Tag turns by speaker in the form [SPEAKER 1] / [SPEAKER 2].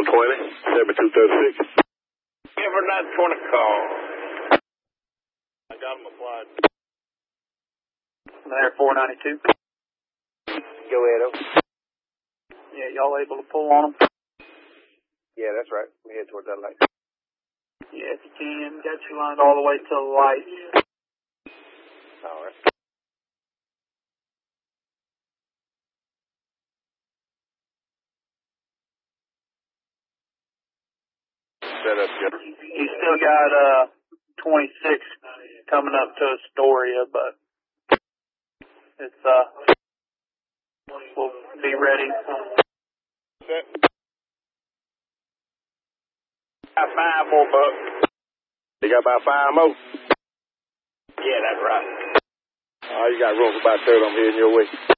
[SPEAKER 1] 7236.
[SPEAKER 2] Give her that 20 call.
[SPEAKER 1] I got him applied.
[SPEAKER 3] There, 492.
[SPEAKER 2] Go ahead, over.
[SPEAKER 3] Yeah, y'all able to pull on them?
[SPEAKER 2] Yeah, that's right. We head towards that light.
[SPEAKER 3] Yeah, if you can. Got you lined all the way to the light.
[SPEAKER 2] All right.
[SPEAKER 1] Set up, Jeff.
[SPEAKER 3] You still got 26 coming up to Astoria, but it's we'll be ready.
[SPEAKER 1] Set.
[SPEAKER 2] Got 5 more bucks.
[SPEAKER 1] You got about 5 more?
[SPEAKER 2] Yeah, that's right.
[SPEAKER 1] Oh, you got room for about 30. I'm heading your way.